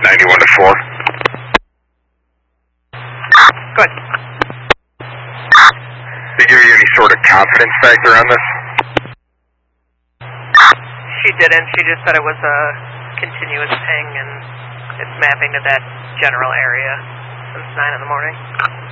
91 to 4. Good. Did they give you any sort of confidence factor on this? She didn't. She just said it was a continuous ping and it's mapping to that general area since 9 in the morning.